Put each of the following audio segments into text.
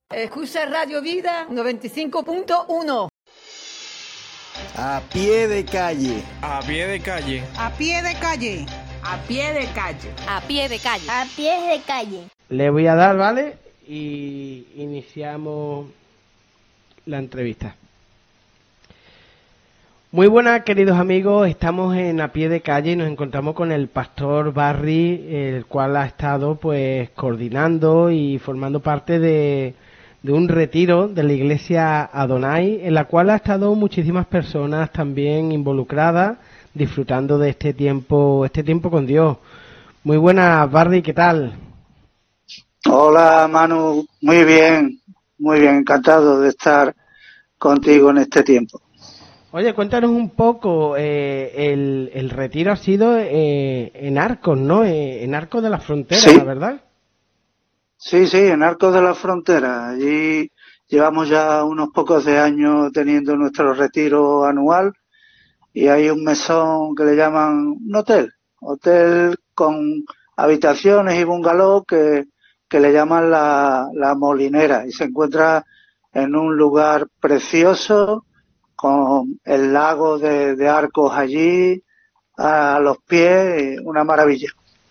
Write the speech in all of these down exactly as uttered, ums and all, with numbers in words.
Escucha Radio Vida noventa y cinco punto uno. A pie de calle. A pie de calle. A pie de calle. A pie de calle. A pie de calle. A pie de calle. Le voy a dar, ¿vale? Y iniciamos la entrevista. Muy buenas, queridos amigos. Estamos en A Pie de Calle y nos encontramos con el pastor Barry, el cual ha estado pues coordinando y formando parte de, de un retiro de la iglesia Adonai, en la cual ha estado muchísimas personas también involucradas, disfrutando de este tiempo, este tiempo con Dios. Muy buenas, Barry, ¿qué tal? Hola, Manu, muy bien, muy bien, encantado de estar contigo en este tiempo. Oye, cuéntanos un poco, eh, el, el retiro ha sido eh, en Arcos, ¿no? Eh, en Arcos de la Frontera, sí. ¿verdad? Sí, sí, en Arcos de la Frontera. Allí llevamos ya unos pocos de años teniendo nuestro retiro anual y hay un mesón que le llaman un hotel, hotel con habitaciones y bungalow que, que le llaman la, la Molinera y se encuentra en un lugar precioso, con el lago de, de Arcos allí, a los pies, una maravilla.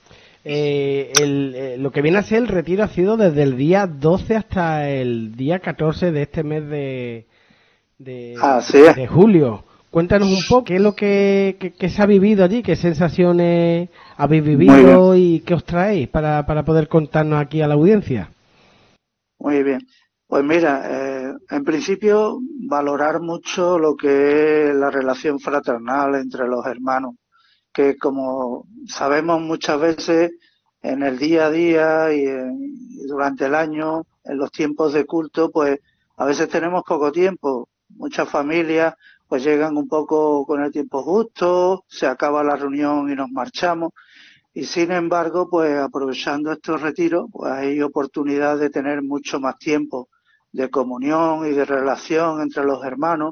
Eh, el, eh, lo que viene a ser el retiro ha sido desde el día doce hasta el día catorce de este mes de, de, Así es. de julio. Cuéntanos un poco qué es lo que, que, que se ha vivido allí, qué sensaciones habéis vivido y qué os traéis para, para poder contarnos aquí a la audiencia. Muy bien. Pues mira, eh, en principio valorar mucho lo que es la relación fraternal entre los hermanos, que como sabemos muchas veces en el día a día y, en, y durante el año, en los tiempos de culto, pues a veces tenemos poco tiempo. Muchas familias pues llegan un poco con el tiempo justo, se acaba la reunión y nos marchamos. Y sin embargo, pues aprovechando estos retiros, pues hay oportunidad de tener mucho más tiempo de comunión y de relación entre los hermanos,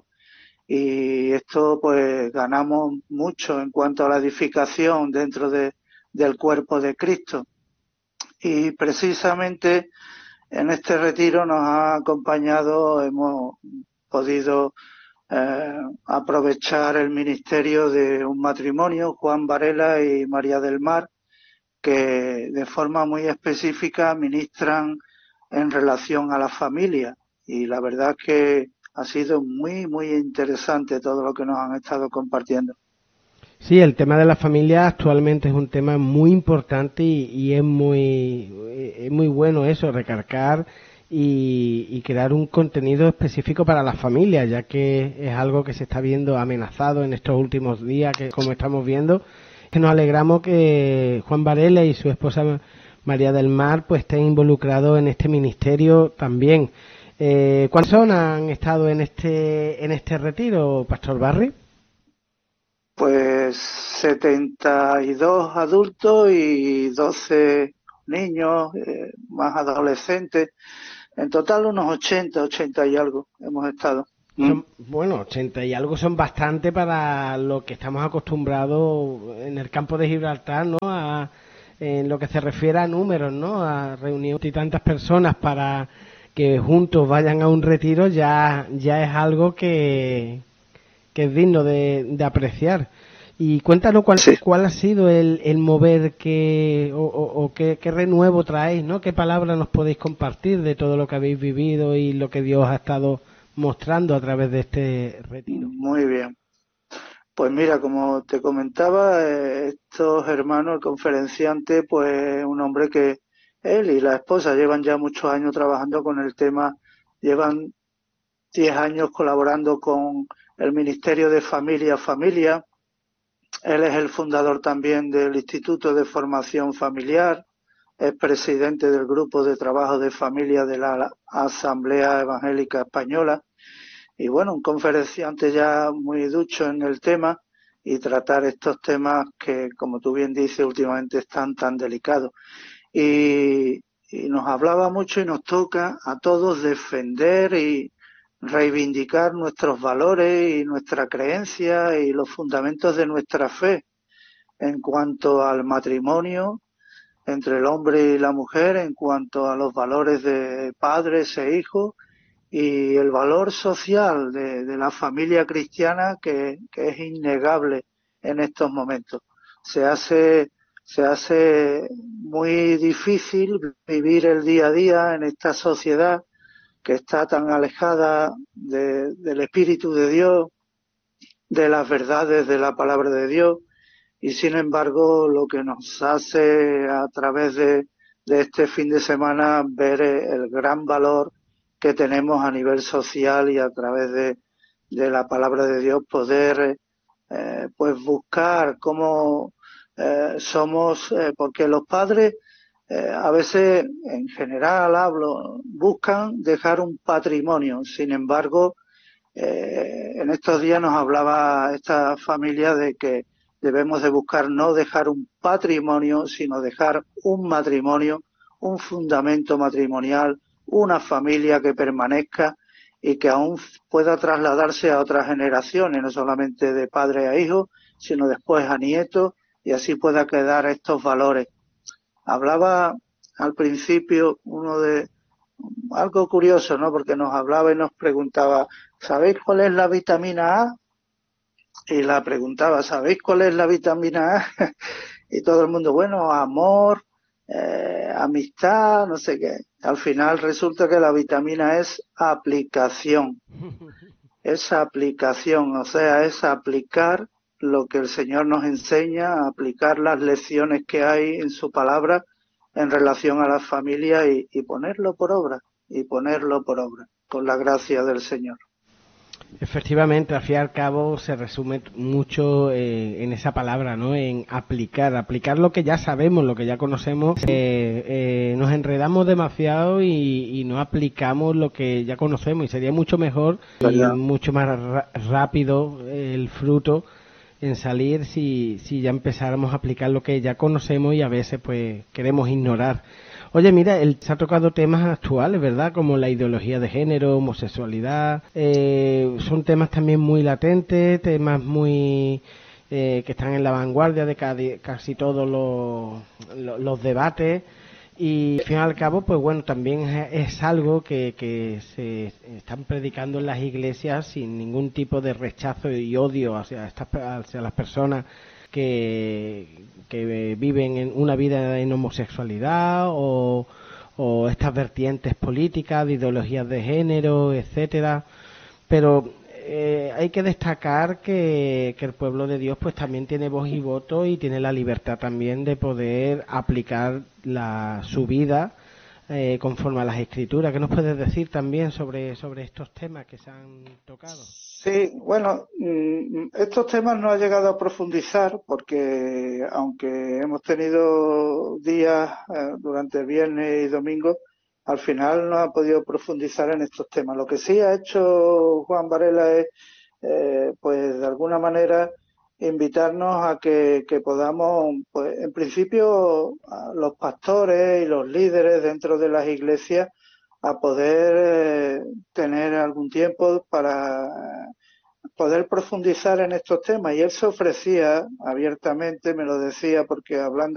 y esto pues ganamos mucho en cuanto a la edificación dentro de, del cuerpo de Cristo. Y precisamente en este retiro nos ha acompañado, hemos podido eh, aprovechar el ministerio de un matrimonio, Juan Varela y María del Mar, que de forma muy específica ministran en relación a la familia, y la verdad es que ha sido muy, muy interesante todo lo que nos han estado compartiendo. Sí, el tema de la familia actualmente es un tema muy importante y, y es muy es muy bueno eso, recargar y, y crear un contenido específico para la familia, ya que es algo que se está viendo amenazado en estos últimos días, que como estamos viendo, que nos alegramos que Juan Varela y su esposa María del Mar pues estén involucrados en este ministerio también. Eh, ¿Cuántas personas han estado en este en este retiro, Pastor Barry? Pues setenta y dos adultos y doce niños, eh, más adolescentes. En total unos ochenta, ochenta y algo hemos estado. Son, bueno, ochenta y algo son bastante para lo que estamos acostumbrados en el campo de Gibraltar, ¿no? A, en lo que se refiere a números, ¿no? A reunir y tantas personas para que juntos vayan a un retiro ya ya es algo que, que es digno de, de apreciar. Y cuéntanos cuál, sí. cuál ha sido el, el mover que o, o, o qué, qué renuevo traéis, ¿no? ¿Qué palabras nos podéis compartir de todo lo que habéis vivido y lo que Dios ha estado mostrando a través de este retiro? Muy bien. Pues mira, como te comentaba, eh, estos hermanos, el conferenciante, pues un hombre que él y la esposa llevan ya muchos años trabajando con el tema, llevan diez años colaborando con el Ministerio de Familia a Familia. Él es el fundador también del Instituto de Formación Familiar, es presidente del Grupo de Trabajo de Familia de la Asamblea Evangélica Española, y bueno, un conferenciante ya muy ducho en el tema y tratar estos temas que, como tú bien dices, últimamente están tan delicados. Y, y nos hablaba mucho y nos toca a todos defender y reivindicar nuestros valores y nuestra creencia y los fundamentos de nuestra fe en cuanto al matrimonio, entre el hombre y la mujer en cuanto a los valores de padres e hijos y el valor social de, de la familia cristiana que, que es innegable en estos momentos. Se hace, se hace muy difícil vivir el día a día en esta sociedad que está tan alejada de, del Espíritu de Dios, de las verdades de la palabra de Dios, y sin embargo lo que nos hace a través de, de este fin de semana ver el gran valor que tenemos a nivel social y a través de, de la palabra de Dios poder eh, pues buscar cómo eh, somos, eh, porque los padres eh, a veces en general hablo, buscan dejar un patrimonio, sin embargo eh, en estos días nos hablaba esta familia de que debemos de buscar no dejar un patrimonio, sino dejar un matrimonio, un fundamento matrimonial, una familia que permanezca y que aún pueda trasladarse a otras generaciones, no solamente de padre a hijo, sino después a nietos, y así pueda quedar estos valores. Hablaba al principio uno de algo curioso, ¿no? Porque nos hablaba y nos preguntaba, ¿sabéis cuál es la vitamina A? Y la preguntaba, ¿sabéis cuál es la vitamina A? Y todo el mundo, bueno, amor, eh, amistad, no sé qué. Al final resulta que la vitamina es aplicación. Es aplicación, o sea, es aplicar lo que el Señor nos enseña, aplicar las lecciones que hay en su palabra en relación a la familia y, y ponerlo por obra, y ponerlo por obra, con la gracia del Señor. Efectivamente, al fin y al cabo se resume mucho eh, en esa palabra, ¿no? En aplicar, aplicar lo que ya sabemos, lo que ya conocemos. Eh, eh, nos enredamos demasiado y, y no aplicamos lo que ya conocemos, y sería mucho mejor y mucho más ra- rápido el fruto en salir si, si ya empezáramos a aplicar lo que ya conocemos y a veces pues queremos ignorar. Oye, mira, él se ha tocado temas actuales, ¿verdad? Como la ideología de género, homosexualidad. Eh, son temas también muy latentes, temas muy eh, que están en la vanguardia de casi, casi todos los, los, los debates. Y al fin y al cabo, pues bueno, también es, es algo que, que se están predicando en las iglesias sin ningún tipo de rechazo y odio hacia, estas, hacia las personas que, que viven en una vida en homosexualidad o, o estas vertientes políticas, de ideologías de género, etcétera. Pero eh, hay que destacar que, que el pueblo de Dios pues también tiene voz y voto y tiene la libertad también de poder aplicar la, su vida eh, conforme a las Escrituras. ¿Qué nos puedes decir también sobre, sobre estos temas que se han tocado? Sí, bueno, estos temas no ha llegado a profundizar porque aunque hemos tenido días eh, durante viernes y domingo, al final no ha podido profundizar en estos temas. Lo que sí ha hecho Juan Varela es, eh, pues de alguna manera, invitarnos a que, que podamos, pues en principio, a los pastores y los líderes dentro de las iglesias, a poder eh, tener algún tiempo para poder profundizar en estos temas. Y él se ofrecía abiertamente, me lo decía, porque hablando